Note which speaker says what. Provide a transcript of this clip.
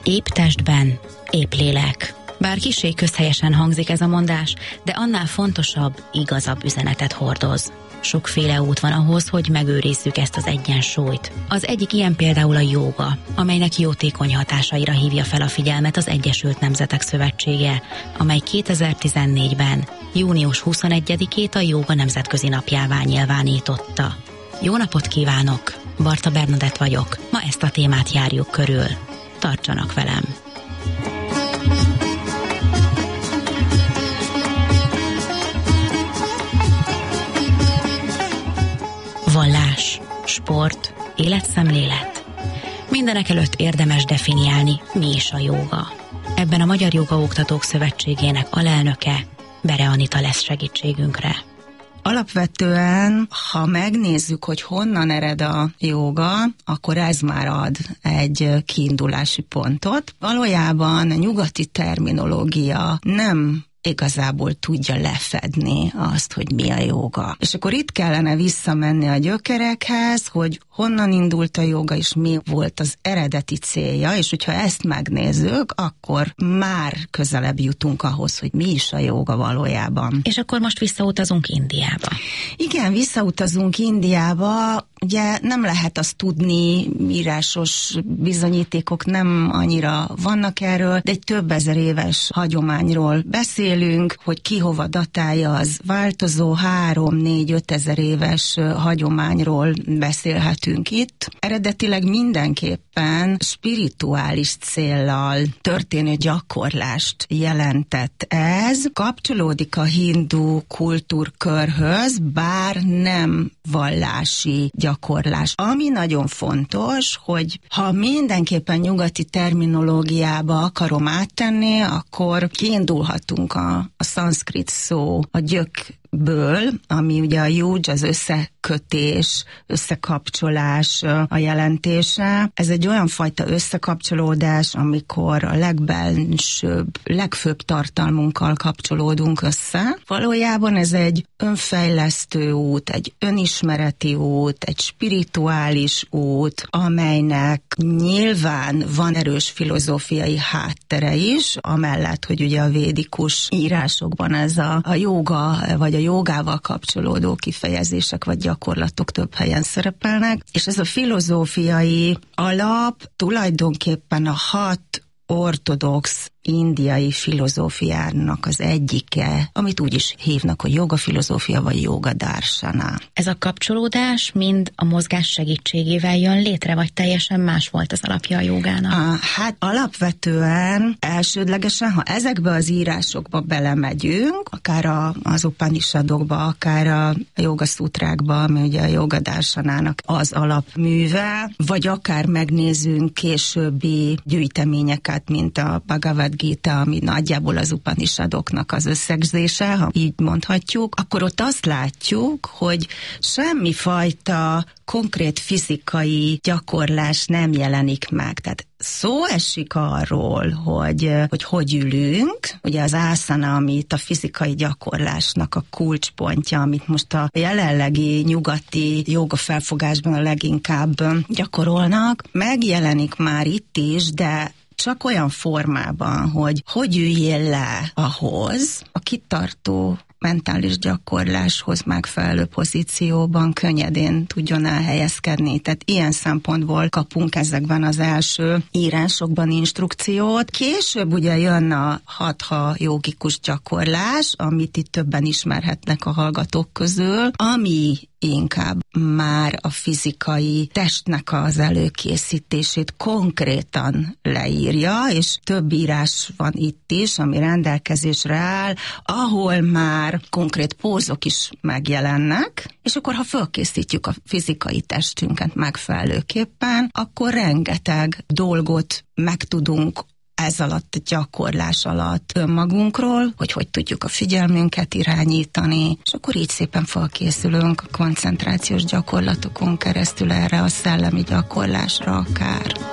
Speaker 1: Épp testben, épp lélek. Bár kissé közhelyesen hangzik ez a mondás, de annál fontosabb, igazabb üzenetet hordoz. Sokféle út van ahhoz, hogy megőrizzük ezt az egyensúlyt. Az egyik ilyen például a jóga, amelynek jótékony hatásaira hívja fel a figyelmet az Egyesült Nemzetek Szövetsége, amely 2014-ben, június 21-ét a jóga nemzetközi napjává nyilvánította. Jó napot kívánok! Barta Bernadett vagyok. Ma ezt a témát járjuk körül. Tartsanak velem! Vallás, sport, életszemlélet. Mindenek előtt érdemes definiálni, mi is a jóga. Ebben a Magyar Jogaoktatók Szövetségének alelnöke, Bere Anita lesz segítségünkre.
Speaker 2: Alapvetően, ha megnézzük, hogy honnan ered a jóga, akkor ez már ad egy kiindulási pontot. Valójában a nyugati terminológia nem igazából tudja lefedni azt, hogy mi a jóga. És akkor itt kellene visszamenni a gyökerekhez, hogy honnan indult a jóga, és mi volt az eredeti célja, és hogyha ezt megnézzük, akkor már közelebb jutunk ahhoz, hogy mi is a jóga valójában.
Speaker 1: És akkor most visszautazunk Indiába.
Speaker 2: Igen, visszautazunk Indiába. Ugye nem lehet azt tudni, írásos bizonyítékok nem annyira vannak erről, de egy több ezer éves hagyományról beszélünk, hogy ki hova datálja, az változó 3-4-5 ezer éves hagyományról beszélhetünk itt. Eredetileg mindenképpen spirituális céllal történő gyakorlást jelentett ez. Kapcsolódik a hindu kultúrkörhöz, bár nem vallási gyakorlás. Ami nagyon fontos, hogy ha mindenképpen nyugati terminológiába akarom áttenni, akkor kiindulhatunk a szanszkrit szó, a gyökből, ami ugye a juj, az összekötés, összekapcsolás a jelentése. Ez egy olyan fajta összekapcsolódás, amikor a legbensőbb, legfőbb tartalmunkkal kapcsolódunk össze. Valójában ez egy önfejlesztő út, egy önismereti út, egy spirituális út, amelynek nyilván van erős filozófiai háttere is, amellett, hogy ugye a védikus írásokban ez a jóga, vagy a jogával kapcsolódó kifejezések vagy gyakorlatok több helyen szerepelnek, és ez a filozófiai alap tulajdonképpen a 6 ortodox indiai filozófiának az egyike, amit úgy is hívnak, hogy joga filozófia vagy joga darsana.
Speaker 1: Ez a kapcsolódás mind a mozgás segítségével jön létre, vagy teljesen más volt az alapja a jogának?
Speaker 2: Hát alapvetően elsődlegesen, ha ezekbe az írásokba belemegyünk, akár az Upanishadokba, akár a joga szutrákba, ami ugye a joga darsanának az alapműve, vagy akár megnézzünk későbbi gyűjteményeket, mint a Bhagavad Gita, ami nagyjából az Upanishadoknak az összegzése, ha így mondhatjuk, akkor ott azt látjuk, hogy semmifajta konkrét fizikai gyakorlás nem jelenik meg. Tehát szó esik arról, hogy ülünk, ugye az ásana, amit a fizikai gyakorlásnak a kulcspontja, amit most a jelenlegi nyugati jóga felfogásban a leginkább gyakorolnak, megjelenik már itt is, de csak olyan formában, hogy üljél le ahhoz, a kitartó mentális gyakorláshoz megfelelő pozícióban könnyedén tudjon elhelyezkedni. Tehát ilyen szempontból kapunk ezekben az első írásokban instrukciót. Később ugye jön a hatha jogikus gyakorlás, amit itt többen ismerhetnek a hallgatók közül, ami inkább már a fizikai testnek az előkészítését konkrétan leírja, és több írás van itt is, ami rendelkezésre áll, ahol már konkrét pózok is megjelennek, és akkor ha fölkészítjük a fizikai testünket megfelelőképpen, akkor rengeteg dolgot megtudunk ez alatt, a gyakorlás alatt önmagunkról, hogy tudjuk a figyelmünket irányítani, és akkor így szépen felkészülünk a koncentrációs gyakorlatokon keresztül erre a szellemi gyakorlásra akár.